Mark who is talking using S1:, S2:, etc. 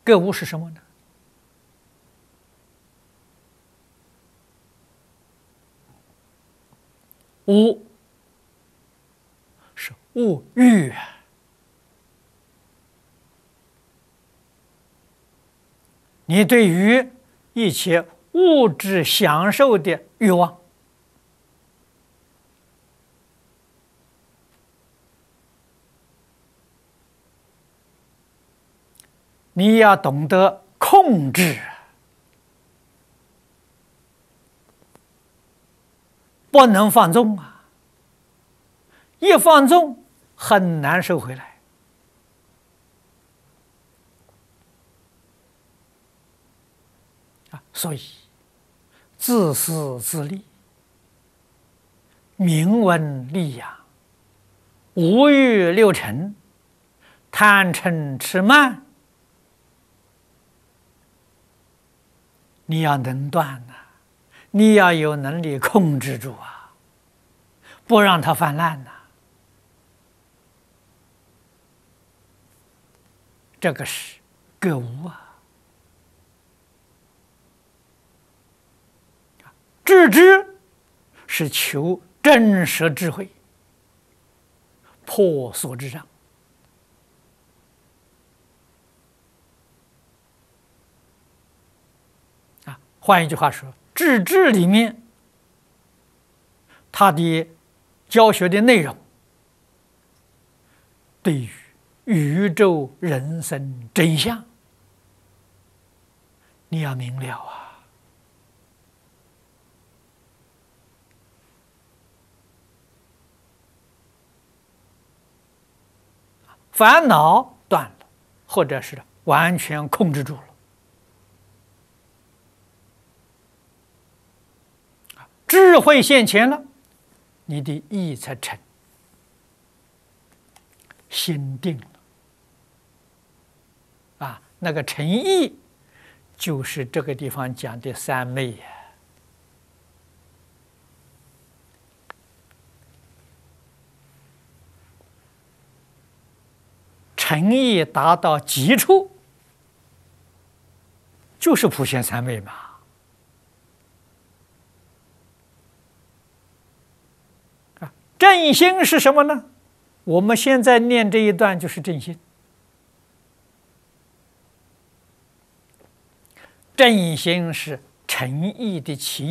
S1: 格物是什么呢？物是物欲，你对于一切物质享受的欲望，你要懂得控制，不能放纵啊！一放纵，很难收回来啊！所以，自私自利、名闻利养、五欲六尘、贪嗔痴慢，你要能断呐、你要有能力控制住啊，不让它泛滥呐、这个是格物啊。致知是求真实智慧，破所知障啊。换一句话说，致知里面它的教学的内容，对于宇宙人生真相，你要明了啊。烦恼断了，或者是完全控制住了，智慧现前了，你的意才成，心定了啊。那个诚意，就是这个地方讲的三昧呀。诚意达到极处，就是普贤三昧嘛。正心是什么呢？我们现在念这一段就是正心。正心是诚意的起